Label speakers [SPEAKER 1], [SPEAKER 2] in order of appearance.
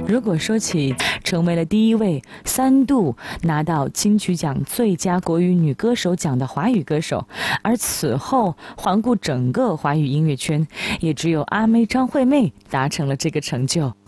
[SPEAKER 1] 如果说起成为了第一位3度拿到金曲奖最佳国语女歌手奖的华语歌手，而此后环顾整个华语音乐圈，也只有阿妹张惠妹达成了这个成就。